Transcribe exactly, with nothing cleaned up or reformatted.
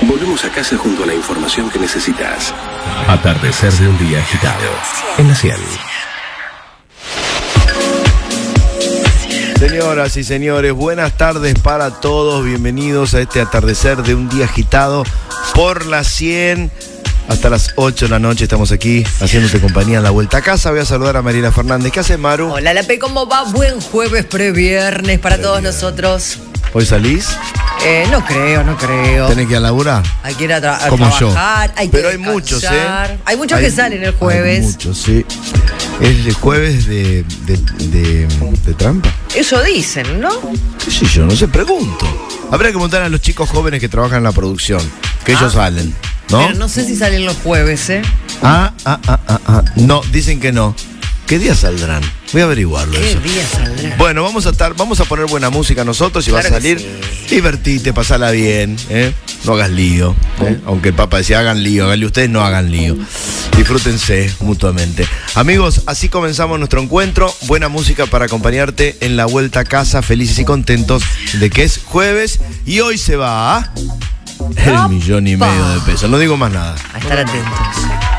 Volvemos a casa junto a la información que necesitas. Atardecer de un día agitado. En la cien. Señoras y señores, buenas tardes para todos. Bienvenidos a este atardecer de un día agitado por la cien. Hasta las ocho de la noche estamos aquí haciéndote compañía en la vuelta a casa. Voy a saludar a Mariela Fernández. ¿Qué haces, Maru? Hola, Lape, ¿cómo va? Buen jueves previernes para todos nosotros. ¿Hoy salís? Eh, no creo, no creo. ¿Tenés que ir a laburar? Hay que ir a, tra a Como trabajar, yo. hay que Pero hay descansar. muchos, ¿eh? Hay muchos Hay- que salen el jueves. Hay muchos, sí. Es el jueves de, de, de, de trampa. Eso dicen, ¿no? ¿Qué sé yo? No sé, pregunto. Habrá que preguntar a los chicos jóvenes que trabajan en la producción, que ellos Ah. salen, ¿no? Pero no sé si salen los jueves, ¿eh? Ah, ah, ah, ah, ah. No, dicen que no. ¿Qué día saldrán? Voy a averiguarlo ¿Qué eso. día saldrá? Bueno, vamos a estar, vamos a poner buena música nosotros y Claro vas a que salir. Divertite, pasala bien, ¿eh? No hagas lío, ¿eh? Aunque el Papa decía hagan lío, háganle ustedes, no hagan lío. Disfrútense mutuamente. Amigos, así comenzamos nuestro encuentro. Buena música para acompañarte en la vuelta a casa, felices y contentos de que es jueves y hoy se va a el millón y medio de pesos. No digo más nada. A estar atentos.